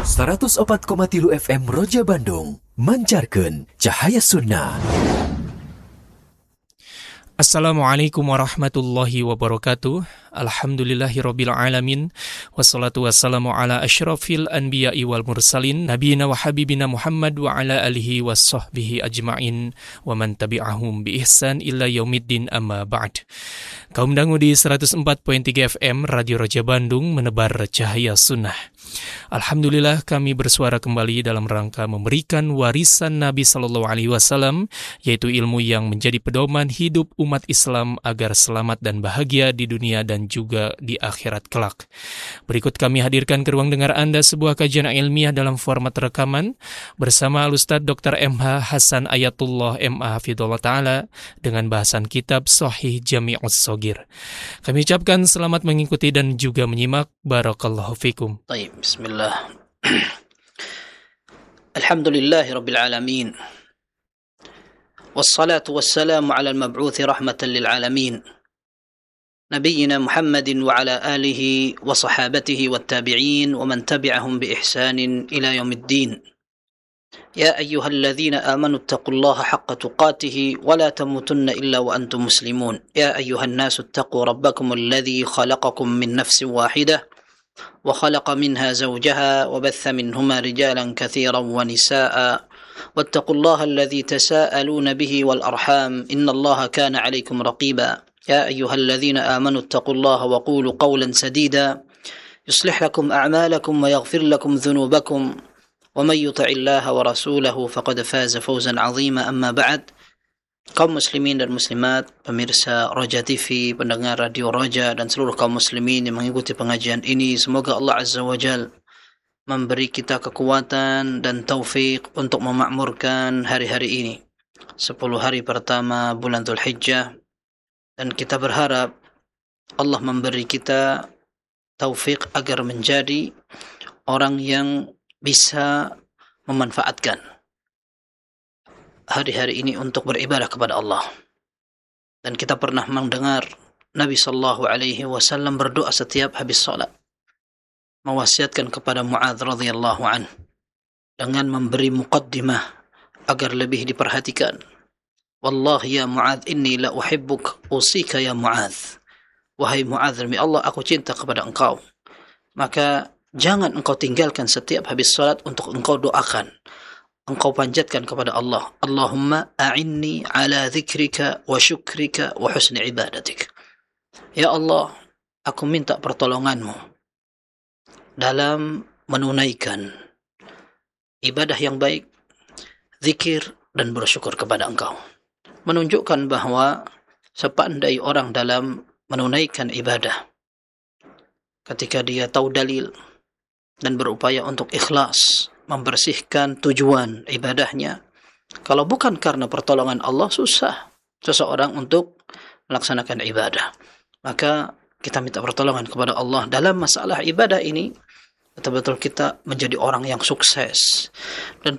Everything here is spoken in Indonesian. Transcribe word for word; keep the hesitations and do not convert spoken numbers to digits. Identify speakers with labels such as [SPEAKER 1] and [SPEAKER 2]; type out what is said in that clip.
[SPEAKER 1] seratus opat koma tilu F M Roja Bandung, mancarkeun cahaya sunnah.
[SPEAKER 2] Assalamualaikum warahmatullahi wabarakatuh. Alhamdulillahirabbil alamin. Wassalatu wassalamu ala asyrafil anbiya'i wal mursalin nabiyina wa habibina Muhammad wa ala alihi wassahbihi ajma'in wa man tabi'ahum bi ihsan illa yaumiddin amma ba'd. Kaum dangu di seratus empat koma tiga F M Radio Roja Bandung menebar cahaya sunnah. Alhamdulillah kami bersuara kembali dalam rangka memberikan warisan Nabi sallallahu alaihi wasallam, yaitu ilmu yang menjadi pedoman hidup umat Islam agar selamat dan bahagia di dunia dan juga di akhirat kelak. Berikut kami hadirkan ke ruang dengar Anda sebuah kajian ilmiah dalam format rekaman bersama Al-Ustaz Doktor M H Hasan Ayatullah M A Hafidhullah Ta'ala dengan bahasan kitab Shahih Jami'us Shaghir. Kami ucapkan selamat mengikuti dan juga menyimak. Barakallahu fikum.
[SPEAKER 3] Baik, bismillah. Alhamdulillahi Rabbil Alamin. Wassalatu wassalamu ala al-mab'uthi rahmatan lil alamin. Nabiyyina Muhammadin wa ala alihi wa sahabatihi wa tabi'in wa man tabi'ahum bi ihsanin ila yaumiddin. Ya ayyuhalladzina amanu ittaqullaha haqqa tuqatih wa la tamutunna illa wa antum muslimun. Ya ayyuhan nasu ittaqu rabbakum alladzi khalaqakum min nafsin wahidah wa khalaqa minha zawjaha wa batha minhuma rijalan katsiran wa nisaa'a wattaqullaha alladzi tasaaluna bihi wal arham innallaha kana 'alaykum raqiba. يا أيها الذين آمنوا اتقوا الله وقولوا قولا سديدا يصلح لكم أعمالكم ويغفر لكم ذنوبكم ومن يطع الله ورسوله فقد فاز فوزا عظيما. أما بعد. Kaum muslimin dan muslimat, pemirsa Roja T V, pendengar Radio Roja, dan seluruh kaum muslimin yang mengikuti pengajian ini, semoga Allah Azza wa Jal memberi kita kekuatan dan taufik untuk memakmurkan hari-hari ini, sepuluh hari pertama bulan Dzulhijjah. Dan kita berharap Allah memberi kita taufik agar menjadi orang yang bisa memanfaatkan hari-hari ini untuk beribadah kepada Allah. Dan kita pernah mendengar Nabi sallallahu alaihi wasallam berdoa setiap habis salat, mewasiatkan kepada Mu'adz radhiyallahu anhu dengan memberi muqaddimah agar lebih diperhatikan. Wallahi ya Mu'adz, inni la uhibbuk, usika ya Mu'adz. Wahai Mu'adz, demi Allah aku cinta kepada engkau, maka jangan engkau tinggalkan setiap habis salat untuk engkau doakan, engkau panjatkan kepada Allah. Allahumma a'inni ala dzikrika wa syukrika wa husni ibadatik. Ya Allah, aku minta pertolonganmu dalam menunaikan ibadah yang baik, zikir, dan bersyukur kepada engkau. Menunjukkan bahwa sepandai orang dalam menunaikan ibadah, ketika dia tahu dalil dan berupaya untuk ikhlas, membersihkan tujuan ibadahnya, kalau bukan karena pertolongan Allah, susah seseorang untuk melaksanakan ibadah. Maka kita minta pertolongan kepada Allah dalam masalah ibadah ini, betul-betul kita menjadi orang yang sukses. Dan